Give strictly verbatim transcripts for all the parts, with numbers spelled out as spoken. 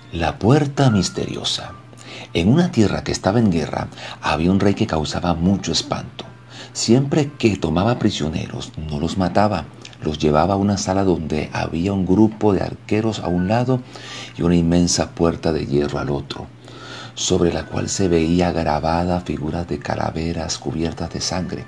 La puerta misteriosa. En una tierra que estaba en guerra, había un rey que causaba mucho espanto. Siempre que tomaba prisioneros, no los mataba, los llevaba a una sala donde había un grupo de arqueros a un lado y una inmensa puerta de hierro al otro, sobre la cual se veía grabada figuras de calaveras cubiertas de sangre.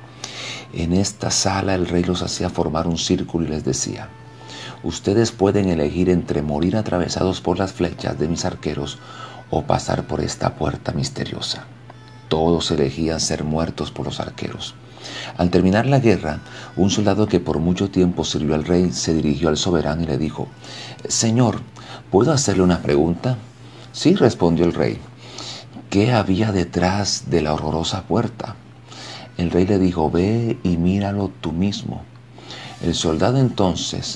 En esta sala el rey los hacía formar un círculo y les decía: ustedes pueden elegir entre morir atravesados por las flechas de mis arqueros o pasar por esta puerta misteriosa. Todos elegían ser muertos por los arqueros. Al terminar la guerra, un soldado que por mucho tiempo sirvió al rey se dirigió al soberano y le dijo: Señor, ¿puedo hacerle una pregunta? Sí, respondió el rey. ¿Qué había detrás de la horrorosa puerta? El rey le dijo: ve y míralo tú mismo. El soldado entonces,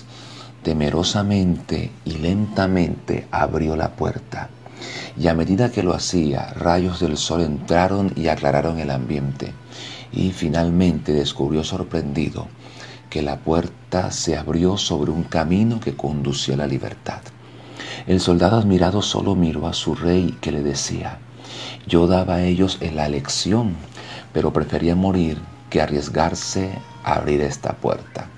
temerosamente y lentamente, abrió la puerta. Y a medida que lo hacía, rayos del sol entraron y aclararon el ambiente. Y finalmente descubrió sorprendido que la puerta se abrió sobre un camino que conducía a la libertad. El soldado admirado solo miró a su rey, que le decía: yo daba a ellos la lección, pero prefería morir que arriesgarse a abrir esta puerta.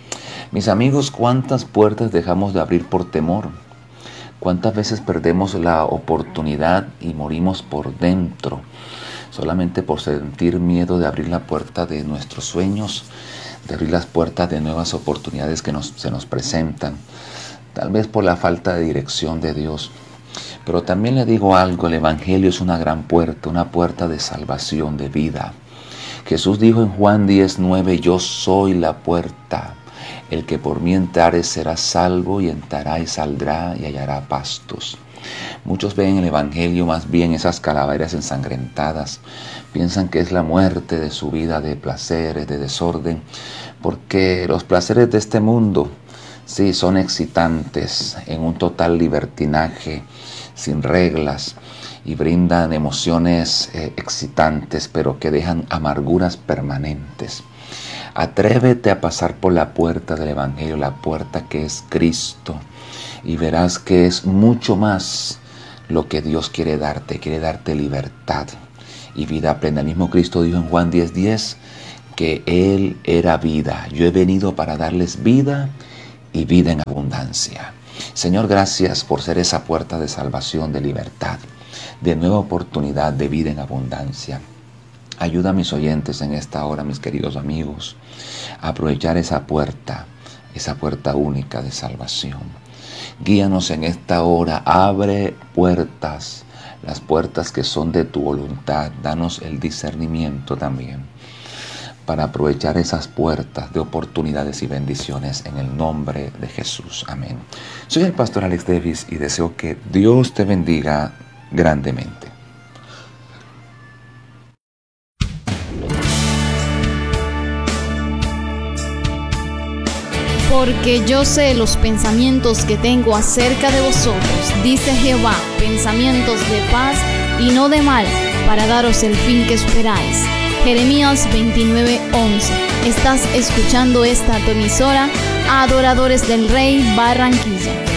Mis amigos, ¿cuántas puertas dejamos de abrir por temor? ¿Cuántas veces perdemos la oportunidad y morimos por dentro, solamente por sentir miedo de abrir la puerta de nuestros sueños, de abrir las puertas de nuevas oportunidades que nos, se nos presentan, tal vez por la falta de dirección de Dios? Pero también le digo algo: el Evangelio es una gran puerta, una puerta de salvación, de vida. Jesús dijo en Juan diez nueve: yo soy la puerta. El que por mí entrare será salvo, y entrará y saldrá y hallará pastos. Muchos ven en el Evangelio más bien esas calaveras ensangrentadas. Piensan que es la muerte de su vida de placeres, de desorden, porque los placeres de este mundo, sí, son excitantes, en un total libertinaje, sin reglas, y brindan emociones eh, excitantes, pero que dejan amarguras permanentes. Atrévete a pasar por la puerta del Evangelio, la puerta que es Cristo, y verás que es mucho más lo que Dios quiere darte. Quiere darte libertad y vida plena. El mismo Cristo dijo en Juan diez diez que Él era vida. Yo he venido para darles vida y vida en abundancia. Señor, gracias por ser esa puerta de salvación, de libertad, de nueva oportunidad, de vida en abundancia. Ayuda a mis oyentes en esta hora, mis queridos amigos, a aprovechar esa puerta, esa puerta única de salvación. Guíanos en esta hora, abre puertas, las puertas que son de tu voluntad. Danos el discernimiento también para aprovechar esas puertas de oportunidades y bendiciones en el nombre de Jesús. Amén. Soy el pastor Alex Davis y deseo que Dios te bendiga grandemente. Porque yo sé los pensamientos que tengo acerca de vosotros, dice Jehová, pensamientos de paz y no de mal, para daros el fin que esperáis. Jeremías veintinueve once. Estás escuchando esta tu emisora, Adoradores del Rey, Barranquilla.